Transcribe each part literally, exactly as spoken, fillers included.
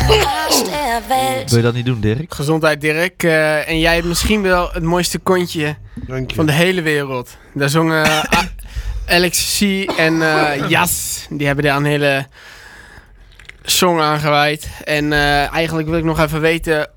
Wil je dat niet doen, Dirk? Gezondheid, Dirk. Uh, en jij hebt misschien wel het mooiste kontje van de hele wereld. Daar zongen uh, Alex C. en uh, Jas. Die hebben daar een hele song aan gewijd. En uh, eigenlijk wil ik nog even weten...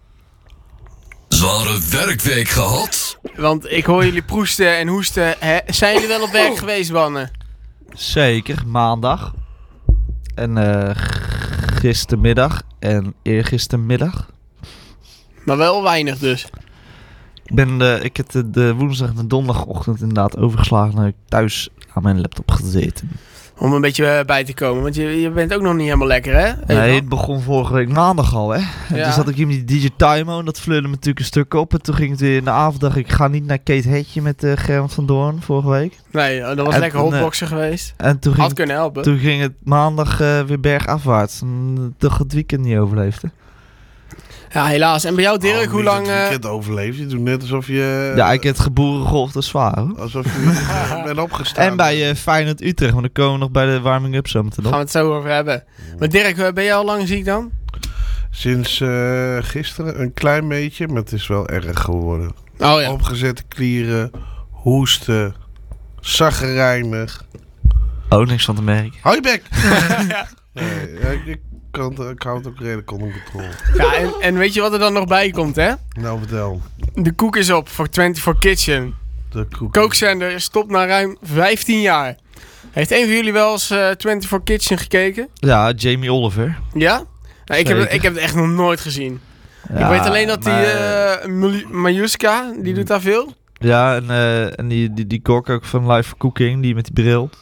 Zware werkweek gehad? Want ik hoor jullie proesten en hoesten. Hè? Zijn jullie wel op werk geweest, mannen? Zeker, maandag. En uh, gistermiddag en eergistermiddag. Maar wel weinig dus. Ik, ben de, ik heb de, de woensdag en de donderdagochtend inderdaad overgeslagen en heb ik thuis aan mijn laptop gezeten. Om een beetje uh, bij te komen, want je, je bent ook nog niet helemaal lekker, hè? Even nee, het begon vorige week maandag al, hè. En ja. toen zat ik hier met die D J Timo en dat fleurde me natuurlijk een stuk op. En toen ging het weer in de avond, dacht ik, ik ga niet naar Kate Hetje met uh, Gerrit van Doorn vorige week. Nee, dat was en lekker toen, hotboxen uh, geweest. En toen ging, had kunnen helpen. Toen ging het maandag uh, weer bergafwaarts. En toch het weekend niet overleefde. Ja, helaas. En bij jou, Dirk, oh, hoe lang... Het weekend uh... overleefd. Je doet net alsof je... Ja, ik heb het geboerengolf, dat is zwaar, hoor. Alsof je bent opgestaan. En bij uh, Feyenoord Utrecht, want dan komen we nog bij de warming-up zo meteen op. Gaan we het zo over hebben. Maar Dirk, ben jij al lang ziek dan? Sinds uh, gisteren een klein beetje, maar het is wel erg geworden. Oh ja. Opgezette klieren, hoesten, zaggerijnig. Oh, niks van te merken. Hou je bek! ja. Nee, ja, ik, ik, kan, ik hou het ook redelijk onder controle. Ja, en, en weet je wat er dan nog bij komt, hè? Nou, vertel. De koek is op voor twenty-four Kitchen. De koek. Kookzender stopt na ruim vijftien jaar. Heeft een van jullie wel eens uh, twenty-four Kitchen gekeken? Ja, Jamie Oliver. Ja? Nou, ik, heb het, ik heb het echt nog nooit gezien. Ja, ik weet alleen dat die uh, Majuska, die doet daar veel. Ja, en, uh, en die, die, die kok ook van Live for Cooking, die met die bril.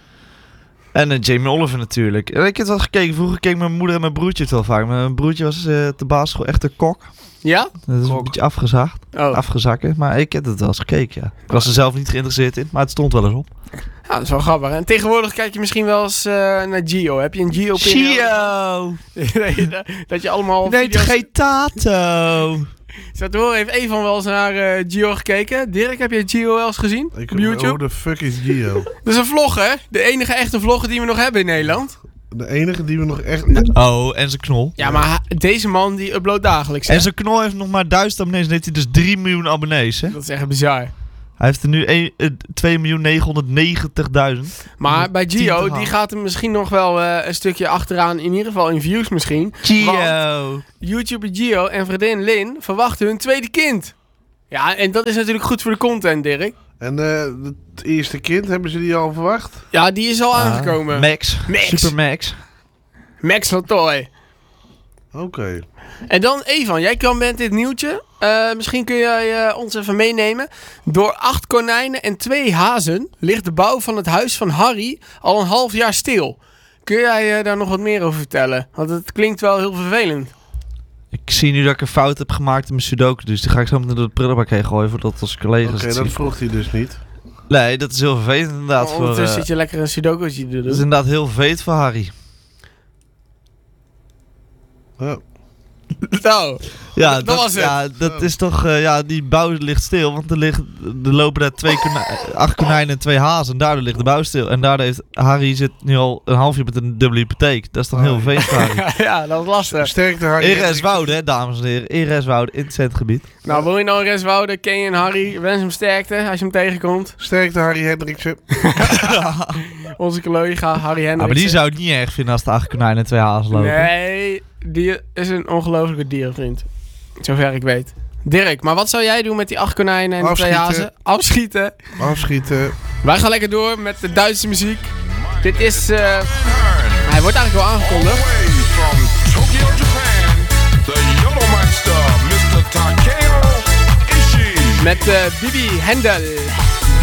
En uh, Jamie Oliver natuurlijk. En ik heb het wel gekeken. Vroeger keek mijn moeder en mijn broertje het wel vaak. Mijn broertje was uh, te basisschool echt een kok. Ja? Dat is kok. Een beetje afgezaagd. Oh. Afgezakken. Maar ik heb het wel eens gekeken, ja. Ik was er zelf niet geïnteresseerd in, maar het stond wel eens op. Ja, dat is wel grappig. En tegenwoordig kijk je misschien wel eens uh, naar Gio. Heb je een Gio? Gio! Dat je allemaal... Nee, video's... geen Tato! Zat te horen, heeft Evan wel eens naar uh, Gio gekeken? Dirk, heb je Gio wel eens gezien? Ik op YouTube? Hoe de fuck is Gio? Dat is een vlog, hè? De enige echte vlogger die we nog hebben in Nederland. De enige die we nog echt... Oh, en zijn knol. Ja, maar deze man die uploadt dagelijks, hè? En zijn knol heeft nog maar duizend abonnees. Dan heeft hij dus drie miljoen abonnees, hè? Dat is echt bizar. Hij heeft er nu twee miljoen negenhonderdnegentigduizend. Maar bij Gio, die gaat er misschien nog wel uh, een stukje achteraan. In ieder geval in views misschien. Gio! YouTuber Gio en vriendin Lin verwachten hun tweede kind. Ja, en dat is natuurlijk goed voor de content, Dirk. En uh, het eerste kind, hebben ze die al verwacht? Ja, die is al uh, aangekomen. Max. Max. Super Max. Max Latoy. Oké. Okay. En dan Evan, jij kwam met dit nieuwtje. Uh, misschien kun jij uh, ons even meenemen. Door acht konijnen en twee hazen ligt de bouw van het huis van Harry al een half jaar stil. Kun jij uh, daar nog wat meer over vertellen? Want het klinkt wel heel vervelend. Ik zie nu dat ik een fout heb gemaakt in mijn sudoku. Dus die ga ik zo meteen door de prullenbak heen gooien voordat onze collega's Oké, okay, dat vroeg hij dus niet. Nee, dat is heel vervelend inderdaad. Oh, ondertussen voor, uh, zit je lekker een sudoku'tje te doen. Dat is inderdaad heel vervelend voor Harry. Oh. Nou, ja, dat, dat was het. Ja, dat is toch... Uh, ja, die bouw ligt stil. Want er, ligt, er lopen daar twee konij- acht konijnen en twee hazen. En daardoor ligt de bouw stil. En daardoor heeft Harry zit nu al een half jaar met een dubbele hypotheek. Dat is toch oh. heel vervelend voor Harry. Ja, dat is lastig. Sterkte Harry. In Reswoude, hè, dames en heren. In Reswoude, in het centgebied. Nou, wil je nou in Reswoude, ken je en Harry. Wens hem sterkte als je hem tegenkomt. Sterkte Harry Hendriksen. Onze collega Harry Hendriksen. Ah, maar die zou het niet erg vinden als de acht konijnen en twee hazen lopen. Nee, die is een ongelofelijke dierenvriend. Zover ik weet. Dirk, maar wat zou jij doen met die acht konijnen en Afschieten. twee hazen? Afschieten. Afschieten. Wij gaan lekker door met de Duitse muziek. Dit is... Uh, hij wordt eigenlijk wel aangekondigd. Met uh, Bibi Hendel.